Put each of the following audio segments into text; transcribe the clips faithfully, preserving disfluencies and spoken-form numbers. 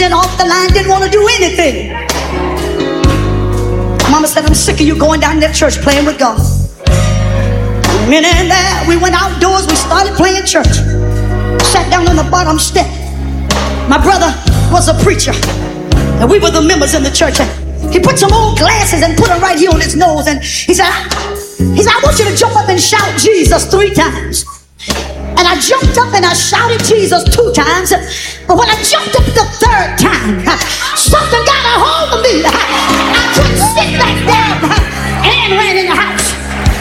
percent off the line, didn't want to do anything. Mama said, I'm sick of you going down to that church playing with God. And in there, we went outdoors, we started playing church. Sat down on the bottom step. My brother was a preacher, and we were the members in the church. And he put some old glasses and put them right here on his nose. And he said, he said, I want you to jump up and shout Jesus three times. And I jumped up and I shouted Jesus two times. But when I jumped up the third time, something got a hold of me. I couldn't sit back down. And ran in the house.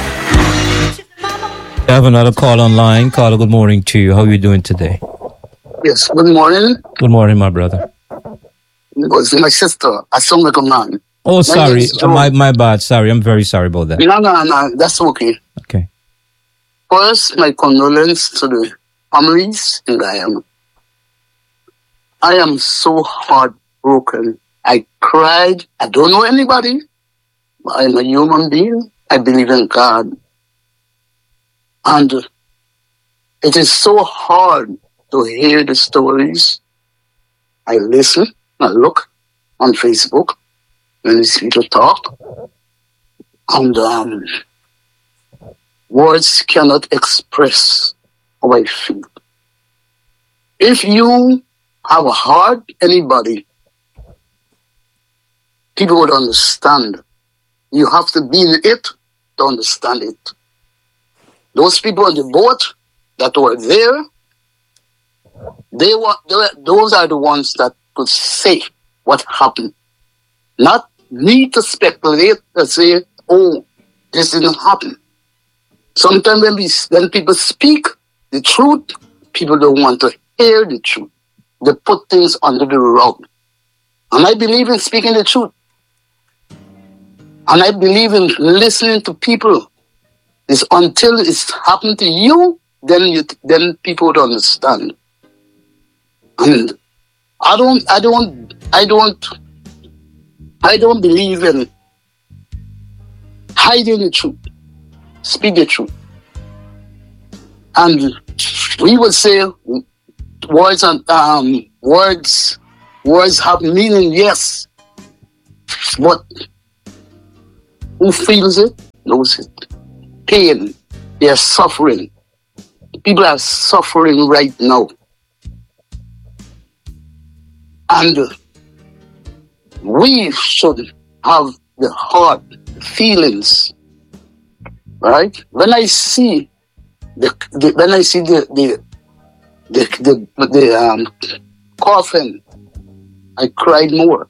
I have another call online. Carla, good morning to you. How are you doing today? Yes, good morning. Good morning, my brother. It was my sister. I sound like a man. Oh, My sorry. name's Joe. My my bad. Sorry. I'm very sorry about that. No, no, no. That's okay. Okay. First, my condolence to the families in Guyana. I am so heartbroken. I cried. I don't know anybody, but I'm a human being. I believe in God. And it is so hard to hear the stories. I listen, I look on Facebook when these people talk. And um, words cannot express how I feel. If you have a heart, anybody, people would understand. You have to be in it to understand it. Those people on the boat that were there, they were, they were those are the ones that could say what happened. Not me to speculate and say, oh, this didn't happen. Sometimes when, we, when people speak the truth, people don't want to hear the truth. They put things under the rug. And I believe in speaking the truth. And I believe in listening to people. It's until it's happened to you, then you, then people would understand. And I don't, I don't, I don't, I don't believe in hiding the truth. Speak the truth. And we would say words and um, words, words have meaning, yes. But who feels it knows it. Pain, they are suffering. People are suffering right now. And we should have the heart, feelings, right? When I see the, the when I see the the the the, the um, coffin, I cried more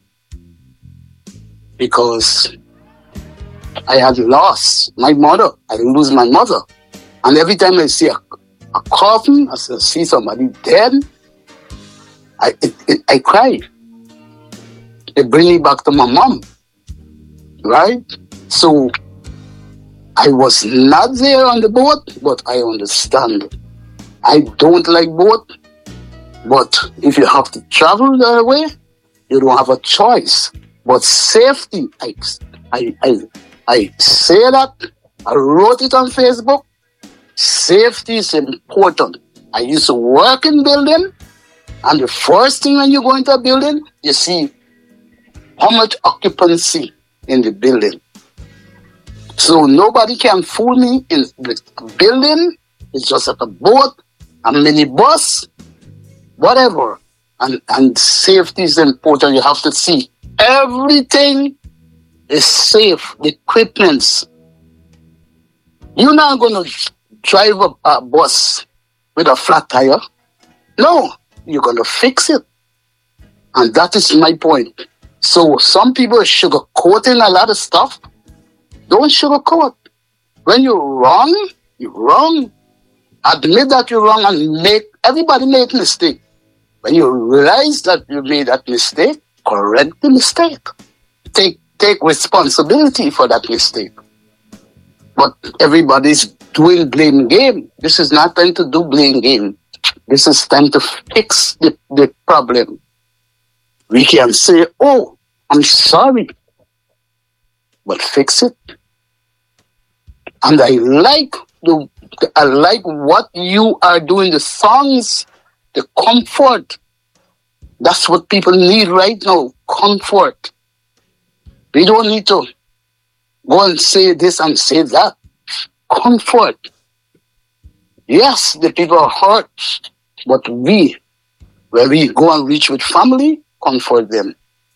because I had lost my mother. I lose my mother, and every time I see a, a coffin, I see somebody dead, I it, it, I cry. It brings me back to my mom, right? So I was not there on the boat, but I understand. I don't like boat, but if you have to travel that way, you don't have a choice. But safety, I, I, I, I say that. I wrote it on Facebook. Safety is important. I used to work in building, and the first thing when you go into a building, you see how much occupancy in the building. So nobody can fool me in the building. It's just like a boat, a minibus, whatever. And, and safety is important. You have to see everything is safe. The equipments. You're not going to drive a, a bus with a flat tire. No, you're going to fix it. And that is my point. So some people are sugarcoating a lot of stuff. Don't sugarcoat. When you're wrong, you're wrong. Admit that you're wrong and make, everybody make mistake. When you realize that you made that mistake, correct the mistake. Take, take responsibility for that mistake. But everybody's doing blame game. This is not time to do blame game. This is time to fix the, the problem. We can say, oh, I'm sorry, but fix it. And I like the, I like what you are doing, the songs, the comfort, That's what people need right now, comfort. We don't need to go and say this and say that. Comfort. Yes, the people are hurt, but we, where we go and reach with family, comfort them.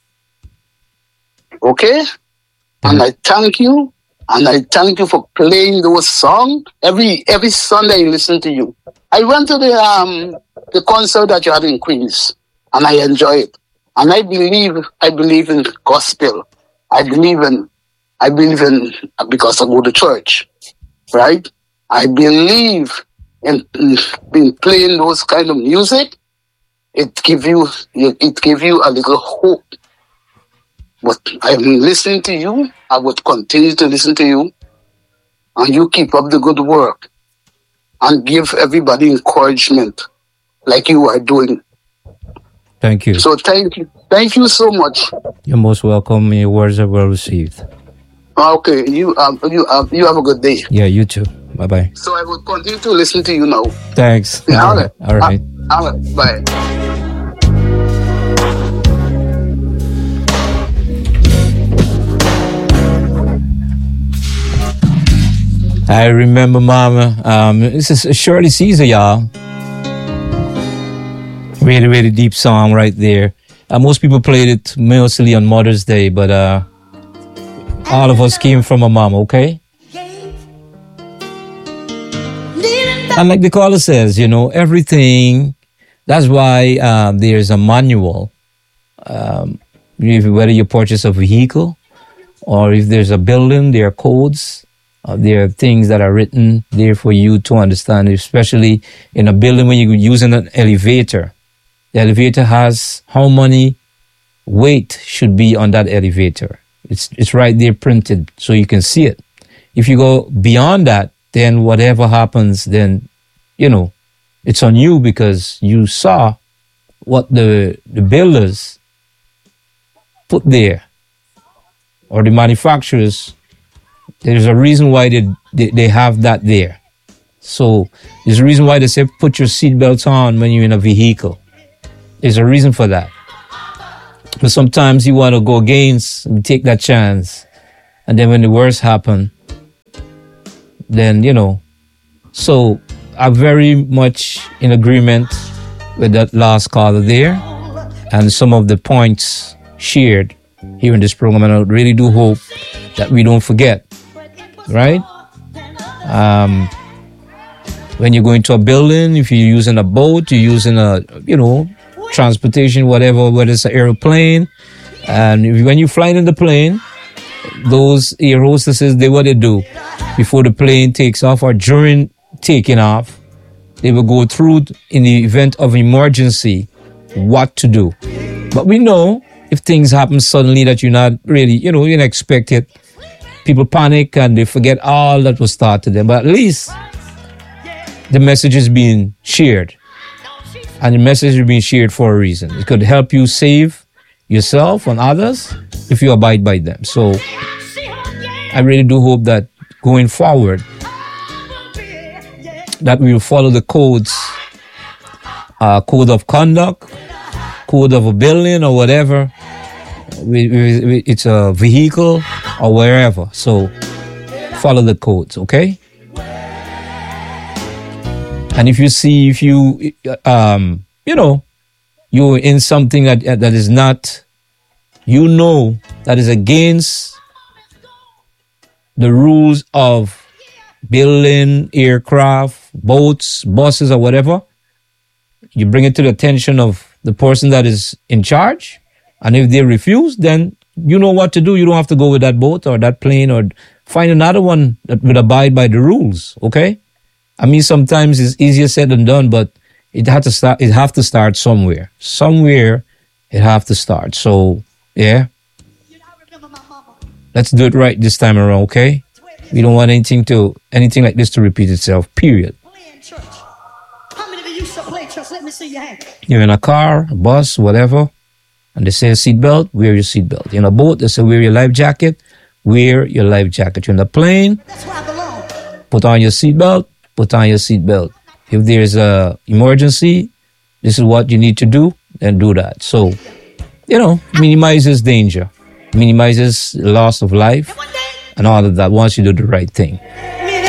Okay? Mm-hmm. And I thank you, and I thank you for playing those songs. Every every Sunday I listen to you. I went to the um the concert that you had in Queens, and I enjoy it. And I believe I believe in gospel. I believe in I believe in because I go to church, right? I believe in, in, in playing those kind of music. It give you it give you a little hope. But I'm listening to you. I would continue to listen to you, and you keep up the good work, and give everybody encouragement, like you are doing. Thank you. So thank you, thank you so much. You're most welcome. Your words are well received. Okay, you um, you um, you have a good day. Yeah, you too. Bye bye. So I will continue to listen to you now. Thanks. Yeah, all right. All right. All right. Bye. I remember, Mama. Um, this is Shirley Caesar, y'all. Really, really deep song right there. Uh, most people played it mostly on Mother's Day, but uh, all of us came from a mom, okay? And like the caller says, you know, everything, that's why uh, there's a manual. Um, if, whether you purchase a vehicle or if there's a building, there are codes. Uh, there are things that are written there for you to understand, especially in a building when you're using an elevator. The elevator has how many weight should be on that elevator. It's it's right there printed so you can see it. If you go beyond that, then whatever happens, then, you know, it's on you because you saw what the, the builders put there or the manufacturers. There's a reason why they, they, they have that there. So there's a reason why they say put your seatbelt on when you're in a vehicle. There's a reason for that. But sometimes you want to go against and take that chance. And then when the worst happen, then, you know. So I'm very much in agreement with that last caller there and some of the points shared here in this program. And I really do hope that we don't forget, right? Um, when you're going to a building, if you're using a boat, you're using a, you know, transportation, whatever, whether it's an airplane. And if, when you're flying in the plane, those air hostesses, they what they do before the plane takes off or during taking off, they will go through in the event of emergency what to do. But we know if things happen suddenly that you're not really, you know, you didn't expect it, people panic and they forget all that was taught to them. But at least the message is being shared. And the message is being shared for a reason. It could help you save yourself and others if you abide by them. So I really do hope that going forward, that we will follow the codes, uh, code of conduct, code of a building or whatever. We, we, it's a vehicle or wherever. So follow the codes, okay? And if you see, if you, um, you know, you're in something that that is not, you know, that is against the rules of building, aircraft, boats, buses, or whatever, you bring it to the attention of the person that is in charge. And if they refuse, then you know what to do. You don't have to go with that boat or that plane or find another one that would abide by the rules, okay? I mean, sometimes it's easier said than done, but it had to start. It have to start somewhere. Somewhere, it have to start. So, yeah, let's do it right this time around, okay? We don't want anything to anything like this to repeat itself. Period. How many of you used to play church? Let me see your hand. You're in a car, a bus, whatever, and they say seatbelt. Wear your seatbelt. You're in a boat. They say wear your life jacket. Wear your life jacket. You're in a plane. That's where I belong. Put on your seatbelt. Put on your seatbelt. If there's a emergency, this is what you need to do. then do that. So, you know, minimizes danger, minimizes loss of life, and all of that once you do the right thing.